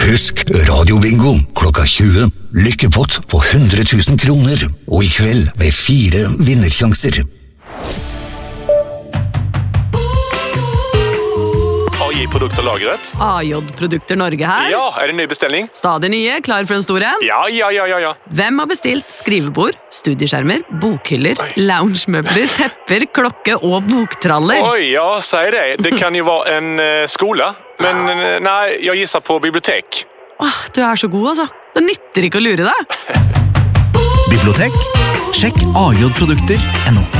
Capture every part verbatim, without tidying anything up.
Husk Radio Bingo klokka tjue. Lykkepott på hundre tusen kroner. Og i kveld med fire vinnersjanser. A J-produkter lagret. A J-produkter Norge her. Ja, er det en ny bestilling? Stadig nye, klar for en stor en. Ja, ja, ja, ja, ja. Hvem har bestilt skrivebord, studieskjermer, bokhyller, Oi. loungemøbler, tepper, klokke og boktraller? Oj, ja, säg det. Det kan ju vara en uh, skola. Men uh, nej, jag gissar på bibliotek. Åh, du er så god, altså. Det nytter ikke å lure deg. Bibliotek? Sjekk a j produkter punktum no.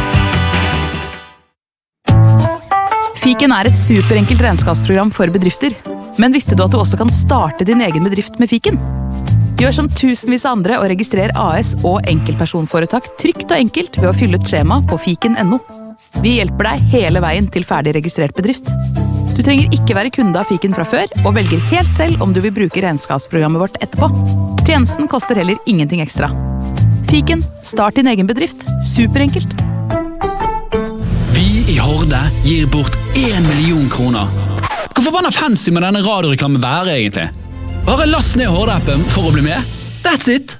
Fiken er et superenkelt regnskapsprogram for bedrifter. Men visste du at du også kan starte din egen bedrift med Fiken? Gjør som tusenvis av andre og registrer A S og enkeltpersonforetak trygt og enkelt ved å fylle ut skjema på fiken punktum no. Vi hjelper deg hele veien til ferdig registrert bedrift. Du trenger ikke være kunde av Fiken fra før, og velger helt selv om du vil bruke regnskapsprogrammet vårt etterpå. Tjenesten koster heller ingenting ekstra. Fiken, start din egen bedrift. Superenkelt. Vi i Horde gir bort en million kroner. Hvor forbanna fancy må denne radioreklamen være egentlig? Bare last ned Horde-appen for å bli med. That's it!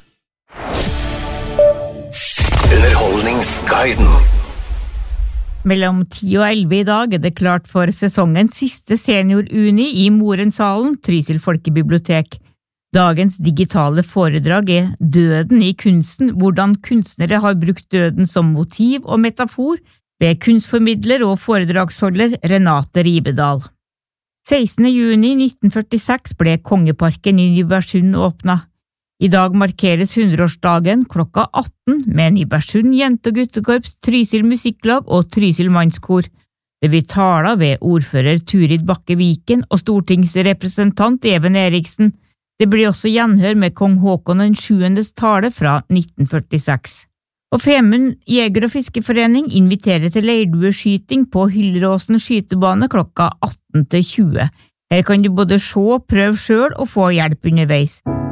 Underholdningsguiden. Mellom ti og elleve i dag er det klart for sesongens siste senior-uni i Morensalen, Trysil Folkebibliotek. Dagens digitale foredrag er Døden i kunsten, hvordan kunstnere har brukt døden som motiv og metafor, ved kunstformidler og foredragsholder Renate Rivedal. sekstende juni nitten førtiseks ble Kongeparken i Nybergsund åpnet. I dag markeres hundreårsdagen klokka atten med Nybergsund Jente- og Guttekorps, Trysil Musikklag og Trysil Mannskor. Det blir taler ved ordfører Turid Bakke Viken og stortingsrepresentant Even Eriksen. Det blir også gjenhør med kong Håkon den sjuendes tale fra nitten førtiseks. Og Femund Jeger- og Fiskeforening inviterer til leirdueskyting på Hylleråsen skytebane klokka atten til tjue. Her kan du både se, prøve selv og få hjelp underveis.